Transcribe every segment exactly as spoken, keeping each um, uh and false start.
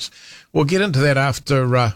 farms. We'll get into that after uh,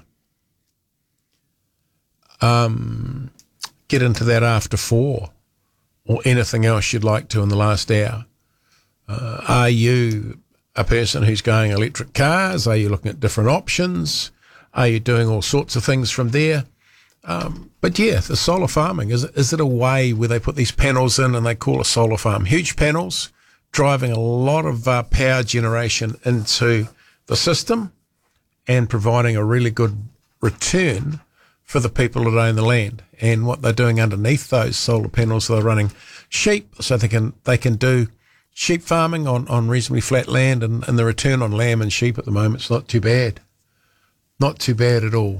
um, get into that after four, or anything else you'd like to in the last hour. Uh, are you a person who's going electric cars? Are you looking at different options? Are you doing all sorts of things from there? Um, but yeah, the solar farming, is, is it a way where they put these panels in and they call it solar farm? Huge panels driving a lot of uh, power generation into the system and providing a really good return for the people that own the land. And what they're doing underneath those solar panels, they're running sheep, so they can they can do sheep farming on, on reasonably flat land, and, and the return on lamb and sheep at the moment is not too bad. Not too bad at all.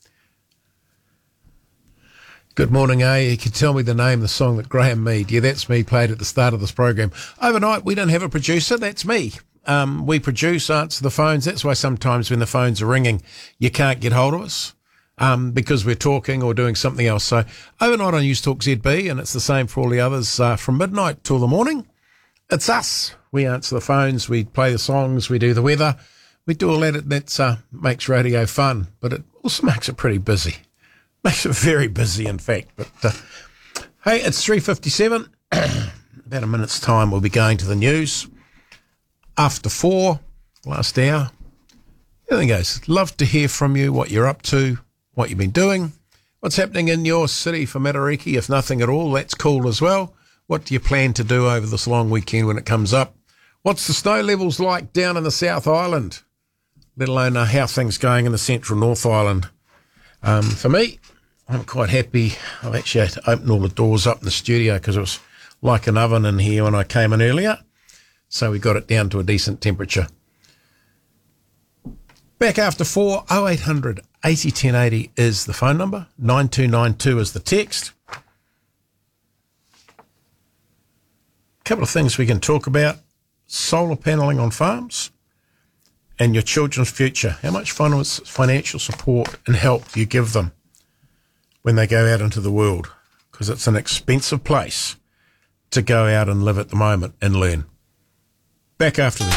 Good morning, eh? You can tell me the name of the song that Graham Mead, yeah, that's me, played at the start of this program. Overnight, we don't have a producer, that's me. Um, we produce, answer the phones. That's why sometimes when the phones are ringing, you can't get hold of us um, because we're talking or doing something else. So overnight on News Talk Z B, and it's the same for all the others, uh, from midnight till the morning, it's us. We answer the phones, we play the songs, we do the weather. We do all that. That uh, makes radio fun, but it also makes it pretty busy. Makes it very busy, in fact. But uh, hey, it's three fifty-seven. About a minute's time, we'll be going to the news. After four, last hour. Everything goes. Love to hear from you, what you're up to, what you've been doing, what's happening in your city for Matariki, if nothing at all. That's cool as well. What do you plan to do over this long weekend when it comes up? What's the snow levels like down in the South Island? Let alone uh, how things going in the Central North Island. Um, for me, I'm quite happy. I've actually had to open all the doors up in the studio because it was like an oven in here when I came in earlier. So we got it down to a decent temperature. Back after four, oh eight hundred eighty ten eighty is the phone number. nine two nine two is the text. A couple of things we can talk about. Solar panelling on farms. And your children's future. How much financial support and help do you give them when they go out into the world? Because it's an expensive place to go out and live at the moment and learn. Back after the